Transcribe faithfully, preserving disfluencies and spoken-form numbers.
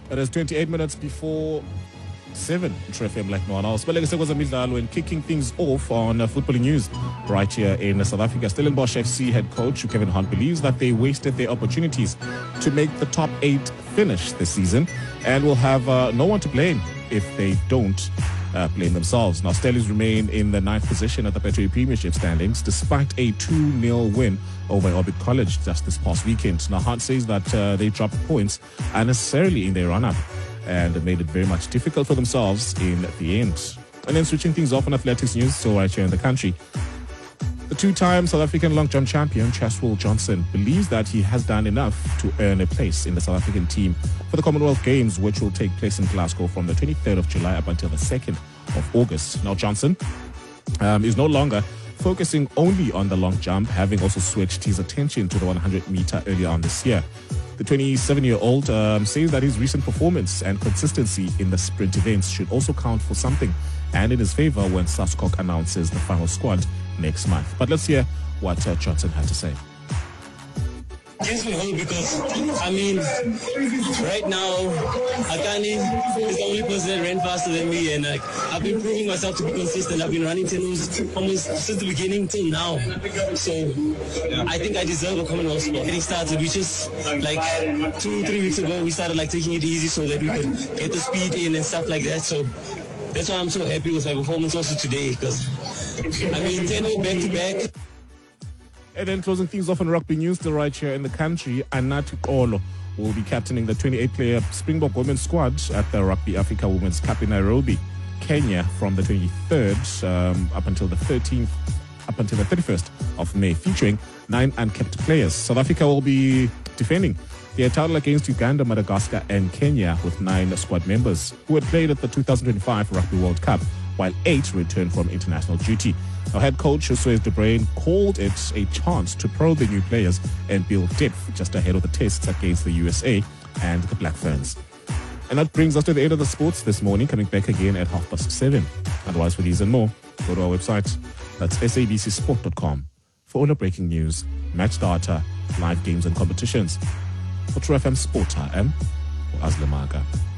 It is twenty-eight minutes before seven. True F M like no one else. But like I said, was a midlalo and kicking things off on uh, footballing news right here in South Africa. Stellenbosch F C head coach Kevin Hunt believes that they wasted their opportunities to make the top eight finish this season and will have uh, no one to blame if they don't uh, blame themselves. Now, Stellies remain in the ninth position at the Betway Premiership standings despite a two nil win over Orbit College just this past weekend. Now, Hunt says that uh, they dropped points unnecessarily in their run-up and made it very much difficult for themselves in the end. And then switching things off on athletics news, so right here in the country, the two-time South African long jump champion Chaswell Johnson believes that he has done enough to earn a place in the South African team for the Commonwealth Games, which will take place in Glasgow from the twenty-third of July up until the second of August. Now, Johnson um, is no longer focusing only on the long jump, having also switched his attention to the one hundred meter earlier on this year. The twenty-seven-year-old um, says that his recent performance and consistency in the sprint events should also count for something and in his favor when SASCOC announces the final squad next month. But let's hear what uh, Johnson had to say. Gives me hope because, I mean, right now, Akani is the only person that ran faster than me, and like, I've been proving myself to be consistent. I've been running ten almost, almost since the beginning till now. So I think I deserve a Commonwealth spot. Getting started, we just, like, two, three weeks ago, we started like taking it easy so that we could get the speed in and stuff like that. So that's why I'm so happy with my performance also today, because, I mean, ten back to back. And then closing things off on rugby news, still right here in the country, Anatu Olo will be captaining the twenty-eight player Springbok women's squad at the Rugby Africa Women's Cup in Nairobi, Kenya, from the twenty-third um, up until the thirteenth, up until the thirty-first of May, featuring nine uncapped players. South Africa will be defending their title against Uganda, Madagascar, and Kenya with nine squad members who had played at the two thousand twenty-five Rugby World Cup, while eight returned from international duty. Now, head coach Josue De Bruyn called it a chance to probe the new players and build depth just ahead of the tests against the U S A and the Black Ferns. And that brings us to the end of the sports this morning, coming back again at half past seven. Otherwise, for these and more, go to our website. That's S A B C sport dot com for all the breaking news, match data, live games and competitions. For True F M Sport, I am Azlemaga.